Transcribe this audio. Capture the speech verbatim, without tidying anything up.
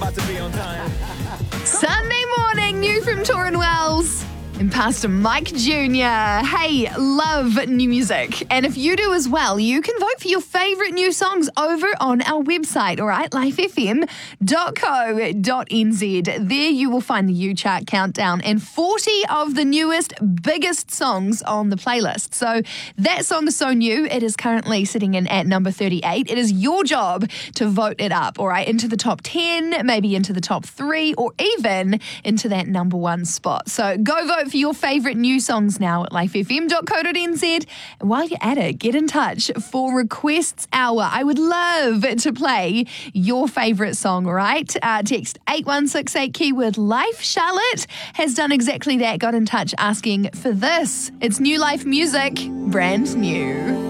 about to be on time. Sunday morning, new from Torrin Wells and Pastor Mike Junior Hey, love new music. And if you do as well, you can vote for your favourite new songs over on our website, all right, life f m dot co dot n z. There you will find the U-Chart countdown and forty of the newest, biggest songs on the playlist. So that song is so new, it is currently sitting in at number thirty-eight. It is your job to vote it up, all right, into the top ten, maybe into the top three, or even into that number one spot. So go vote for your favourite new songs now at life f m dot co dot n z. And while you're at it, get in touch for Requests Hour. I would love to play your favourite song, all right? Uh, text eight one six eight keyword life. Charlotte has done exactly that, got in touch asking for this. It's New Life music, brand new.